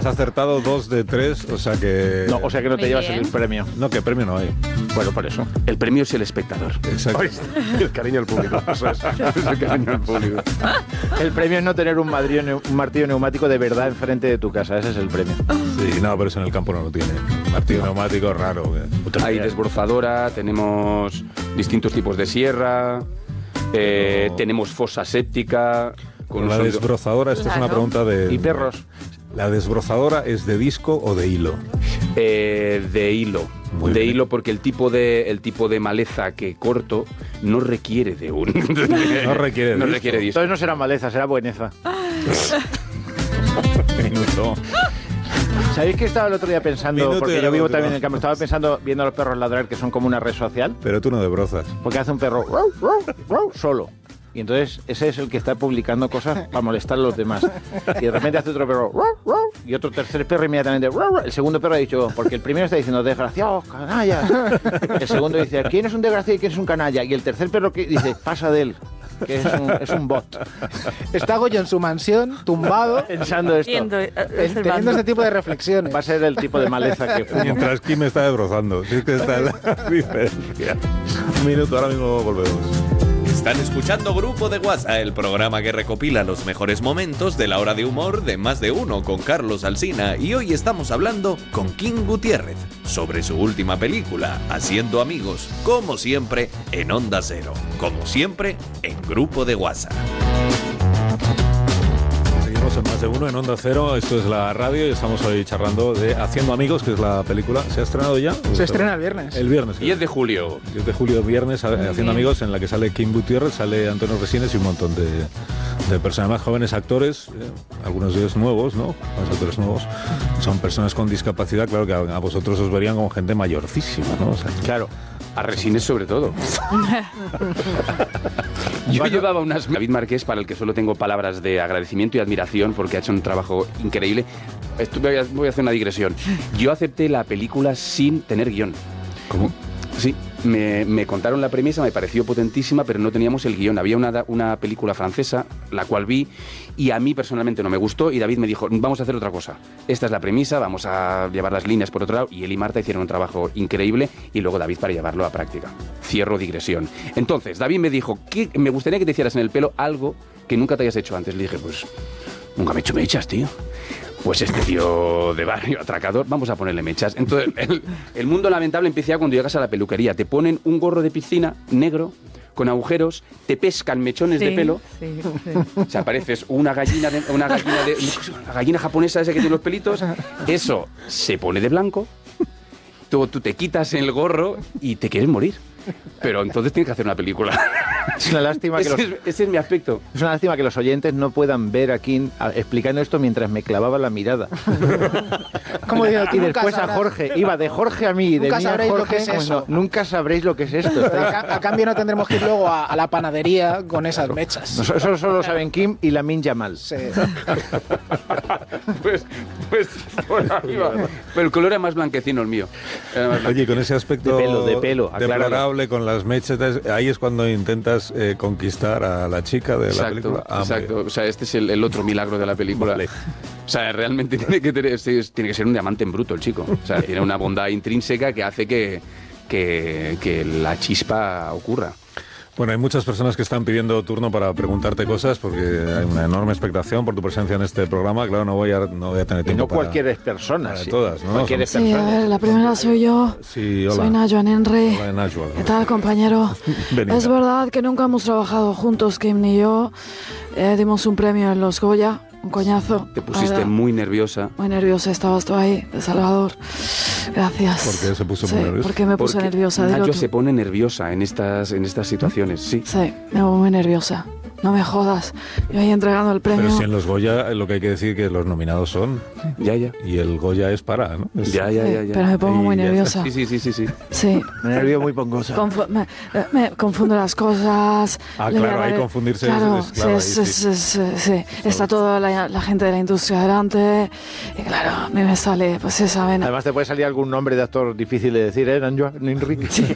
Has acertado 2 de 3, o sea que... No, o sea que no te llevas el premio. No, que premio no hay. Bueno, por eso. El premio es el espectador. Exacto. El cariño al público. Eso es. Es el cariño al público. El premio es no tener un martillo neumático de verdad enfrente de tu casa. Ese es el premio. Sí, no, pero eso en el campo no lo tiene. Martillo neumático raro. Hay desbrozadora, tenemos distintos tipos de sierra, tenemos fosa séptica. Con la desbrozadora, esta es una pregunta de... Y perros. ¿La desbrozadora es de disco o de hilo? De hilo. Muy de bien. hilo, porque el tipo de maleza que corto no requiere de un... No requiere no disco. requiere disco. Entonces no será maleza, será bueneza. Minuto. ¿Sabéis que estaba el otro día pensando? Minuto y Porque yo la vivo última. también en el campo. Estaba pensando, viendo a los perros ladrar, que son como una red social. Pero tú no desbrozas. Porque hace un perro solo. Y entonces ese es el que está publicando cosas para molestar a los demás. Y de repente hace otro perro y otro tercer perro inmediatamente. El segundo perro ha dicho, porque el primero está diciendo desgraciados, canallas. El segundo dice, ¿quién es un desgraciado y quién es un canalla? Y el tercer perro que dice, pasa de él, que es un bot. Está Goyo en su mansión, tumbado, Pensando esto. teniendo este tipo de reflexiones. Va a ser el tipo de maleza que fumo. Mientras Kim está desbrozando. Si es que está la diferencia. Un minuto, ahora mismo volvemos. Están escuchando Grupo de WhatsApp, el programa que recopila los mejores momentos de la hora de humor de Más de Uno con Carlos Alsina, y hoy estamos hablando con Kim Gutiérrez sobre su última película, Haciendo Amigos, como siempre en Onda Cero, como siempre en Grupo de WhatsApp. Seguimos en Más de Uno en Onda Cero. Esto es la radio y estamos hoy charlando de Haciendo Amigos, que es la película. ¿Se ha estrenado ya? Se estrena el viernes. El viernes. 10 de julio. 10 de julio, viernes, Haciendo Amigos, en la que sale Kim Gutiérrez, sale Antonio Resines y un montón de personas más jóvenes, actores, algunos de ellos nuevos, ¿no? Los actores nuevos. Son personas con discapacidad, claro que a vosotros os verían como gente mayorcísima, ¿no? O sea, Claro. A Resines sobre todo. Yo llevaba unas... David Marqués, para el que solo tengo palabras de agradecimiento y admiración porque ha hecho un trabajo increíble. Voy a hacer una digresión. Yo acepté la película sin tener guión. ¿cómo? Sí, me contaron la premisa, me pareció potentísima, pero no teníamos el guión. Había una película francesa, la cual vi, y a mí personalmente no me gustó, y David me dijo, vamos a hacer otra cosa. Esta es la premisa, vamos a llevar las líneas por otro lado, y él y Marta hicieron un trabajo increíble, y luego David para llevarlo a práctica. Cierro digresión. Entonces, David me dijo, me gustaría que te hicieras en el pelo algo que nunca te hayas hecho antes. Le dije, pues, nunca me he hecho mechas, tío. Pues este tío de barrio atracador, vamos a ponerle mechas. Entonces, el mundo lamentable empieza ya cuando llegas a la peluquería. Te ponen un gorro de piscina negro con agujeros, te pescan mechones de pelo. Sí. O sea, pareces una gallina una gallina japonesa esa que tiene los pelitos. Eso se pone de blanco. Tú te quitas el gorro y te quieres morir. Pero entonces tienes que hacer una película. Es una lástima que Ese es mi aspecto. Es una lástima que los oyentes no puedan ver a Kim explicando esto mientras me clavaba la mirada. Como digo, Y después a Jorge. Iba de Jorge a mí, de Nunca mí a sabréis lo Jorge. que es eso. Nunca sabréis lo que es esto. A cambio no tendremos que ir luego a la panadería con esas mechas. Eso solo saben Kim y Lamin Yamal. Sí. Pues por ahí va. Pero el color era más blanquecino el mío. Era más blanco. Oye, con ese aspecto De pelo, acláralo. deplorable, con las mechetas, ahí es cuando intentas conquistar a la chica de la película. Exacto. O sea, este es el otro milagro de la película. Vale. O sea, realmente tiene que ser un diamante en bruto el chico. O sea, tiene una bondad intrínseca que hace que la chispa ocurra. Bueno, hay muchas personas que están pidiendo turno para preguntarte cosas porque hay una enorme expectación por tu presencia en este programa. Claro, no voy a tener Y tiempo no cualquier persona. para sí. todas, ¿no? Cualquier Sí, a persona. ver, la primera soy yo. Sí, hola. Soy Najuan Henry. Hola, Najwa. ¿Qué tal, compañero? Venida. Es verdad que nunca hemos trabajado juntos, Kim ni yo. Dimos un premio en los Goya, un coñazo. Te pusiste Ahora, muy nerviosa. muy nerviosa, estabas tú ahí, de Salvador. Gracias. ¿Por qué se puso muy nerviosa? ¿Por qué me puse Porque nerviosa? Dilo Nacho tú. se pone nerviosa en estas situaciones, sí. Sí, me pongo muy nerviosa. No me jodas. Yo ahí entregando el premio. Pero si en los Goya lo que hay que decir que los nominados son Ya. y el Goya es para, ¿no? Es- Ya. Sí, pero me pongo Ahí muy ya nerviosa. Sí. Sí. Me nervio muy pongosa. Me confundo las cosas. Ah, Le claro, daré- ahí confundirse claro, es claro, ahí sí. Está toda la gente de la industria delante. Y claro, a mí me sale pues esa vena. Además te puede salir algún nombre de actor difícil de decir, ¿eh, Nanjua? Henry? Sí.